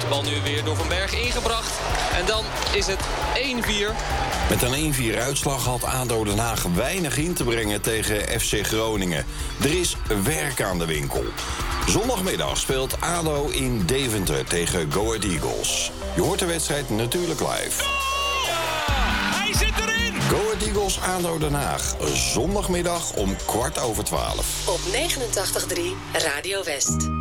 de bal nu weer door Van Berg ingebracht. En dan is het 1-4. Met een 1-4 uitslag had ADO Den Haag weinig in te brengen tegen FC Groningen. Er is werk aan de winkel. Zondagmiddag speelt ADO in Deventer tegen Go Ahead Eagles. Je hoort de wedstrijd natuurlijk live. Hij zit erin! Go Ahead Eagles ADO Den Haag. Zondagmiddag om 11:15. Op 89.3 Radio West.